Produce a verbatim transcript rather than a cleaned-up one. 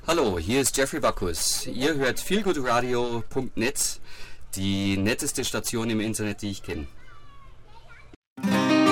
Hallo, hier ist Jeffrey Backus. Ihr hört feelgoodradio punkt net, die netteste Station im Internet, die ich kenne.